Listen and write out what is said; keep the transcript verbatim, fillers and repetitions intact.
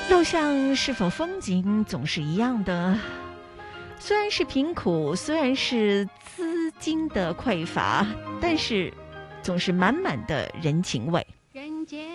路上是否风景总是一样的？虽然是贫苦，虽然是资金的匮乏，但是总是满满的人情味。